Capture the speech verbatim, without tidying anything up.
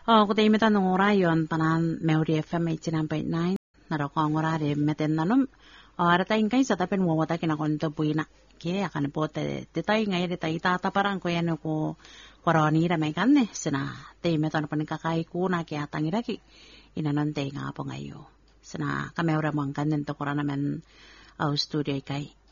Oh, kung tayo metan ng orayon, panan Meuri F M eighty-nine point nine, naroko ang orare, meten nanum, o aratain kayo sa tapin mo, wata kinakonto po ina. Kaya akan po, te tayo ngayon, tayo tataparan ko yan ko, koroni na may kane, sina, tayo metan pa nagkakai kuna, kaya tangiraki, inanante nga po ngayon. Sina, kami ora mong kanin to kora naman, au studio kay.